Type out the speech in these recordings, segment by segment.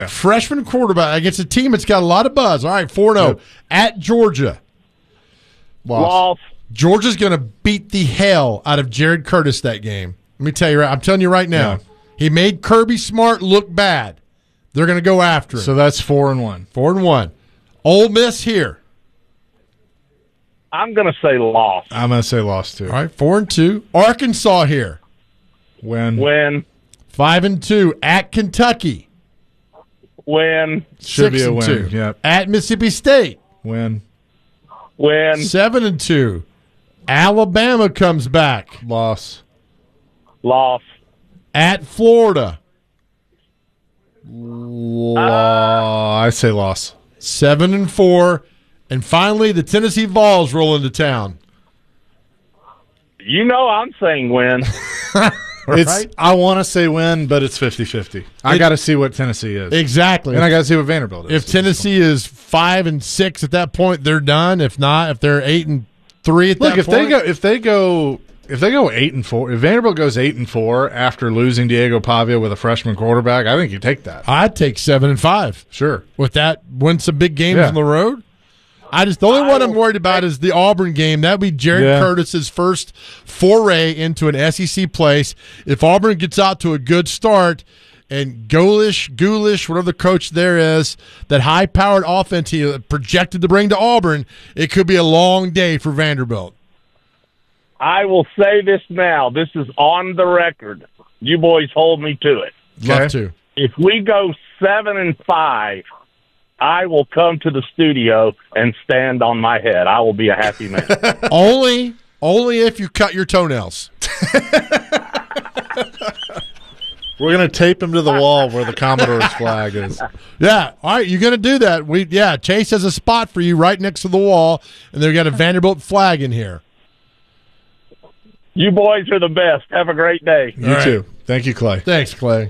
Freshman quarterback against a team that's got a lot of buzz. All right, 4-0. Yep. At Georgia. Loss. Georgia's going to beat the hell out of Jared Curtis that game. Let me tell you, I'm telling you right now. Yeah. He made Kirby Smart look bad. They're going to go after him. So that's 4-1. 4-1. Ole Miss here. I'm going to say loss. I'm going to say loss too. All right, 4-2. Arkansas here. Win. 5-2. At Kentucky. Should be a win. 6-2. Yep. At Mississippi State. Win. 7-2. Alabama comes back. Loss. At Florida. I say loss. 7-4. And finally, the Tennessee Vols roll into town. You know I'm saying win. Right? I want to say win, but it's 50-50. I got to see what Tennessee is. Exactly. And I got to see what Vanderbilt is. If Tennessee is 5-6 at that point, they're done. If not, if they're 8-3 at that if point. if they go 8-4, if Vanderbilt goes 8-4 after losing Diego Pavia with a freshman quarterback, I think you take that. I'd take 7-5. Sure. With that, win some big games Yeah. on the road. The only one I'm worried about is the Auburn game. That would be Jared Curtis's first foray into an SEC place. If Auburn gets out to a good start and Gulish, whatever the coach there is, that high-powered offense he projected to bring to Auburn, it could be a long day for Vanderbilt. I will say this now. This is on the record. You boys hold me to it. Love to. If we go 7-5, I will come to the studio and stand on my head. I will be a happy man. Only if you cut your toenails. We're going to tape him to the wall where the Commodore's flag is. Yeah, all right, you're going to do that. Chase has a spot for you right next to the wall, and they've got a Vanderbilt flag in here. You boys are the best. Have a great day. You too. Thank you, Clay. Thanks, Clay.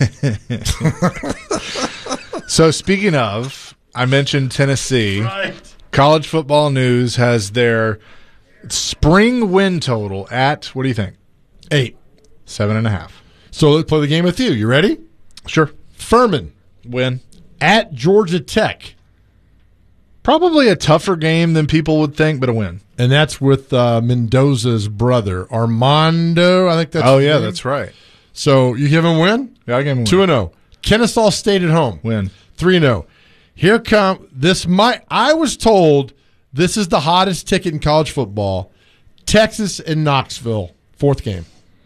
So speaking of, I mentioned Tennessee. Right. College Football News has their spring win total at, what do you think? 8. 7.5. So let's play the game with you. You ready? Sure. Furman. Win. At Georgia Tech. Probably a tougher game than people would think, but a win. And that's with Mendoza's brother, Armando. I think that's his name. That's right. So you give him a win? Yeah, I gave him a win. 2-0. Kennesaw State at home. Win. 3-0. Here come this. I was told this is the hottest ticket in college football. Texas and Knoxville, 4th game.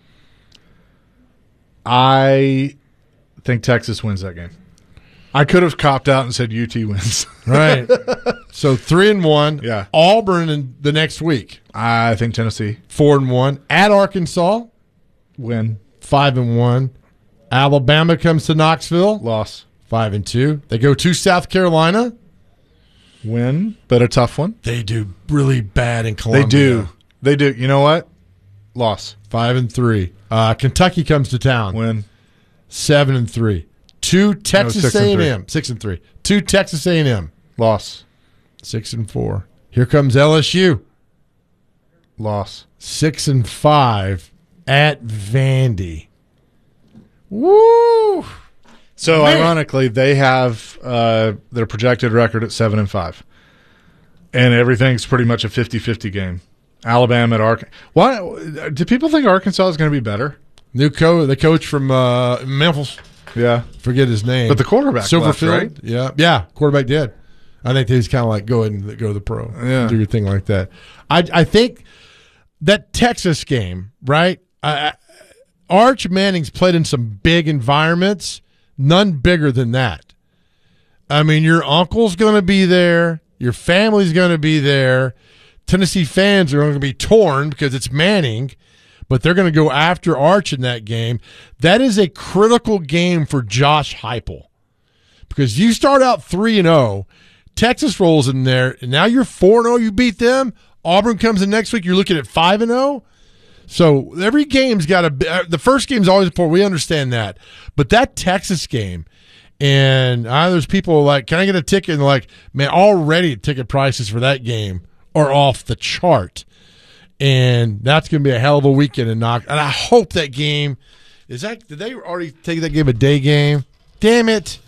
I think Texas wins that game. I could have copped out and said UT wins. Right. So 3-1. Yeah. Auburn in the next week. I think Tennessee 4-1. At Arkansas, win. 5-1. Alabama comes to Knoxville. Loss. 5-2. They go to South Carolina. Win, but a tough one. They do really bad in Columbia. They do. You know what? Loss. 5-3. Kentucky comes to town. Win. 7-3. To Texas 6-3. A&M. 6-3. To Texas A&M. Loss. 6-4. Here comes LSU. Loss. 6-5 at Vandy. Woo! So Man. ironically, they have their projected record at 7-5, and everything's pretty much a 50-50 game. Alabama at Arkansas. Why do people think Arkansas is going to be better? The coach from Memphis. Yeah, Forget his name. but the quarterback Silverfield. left, right? Yeah. Quarterback did. I think he's kind of like go ahead and go to the pro. Yeah. Do your thing like that. I think that Texas game, right? Arch Manning's played in some big environments. None bigger than that. I mean, your uncle's going to be there. Your family's going to be there. Tennessee fans are going to be torn because it's Manning, but they're going to go after Arch in that game. That is a critical game for Josh Heupel because you start out 3-0. Texas rolls in there, and now you're 4-0. You beat them. Auburn comes in next week. You're looking at 5-0. So every game's got the first game's always important. We understand that. But that Texas game, and there's people like, can I get a ticket? And they're like, man, already ticket prices for that game are off the chart. And that's going to be a hell of a weekend in Knoxville. And I hope that game did they already take that game a day game? Damn it.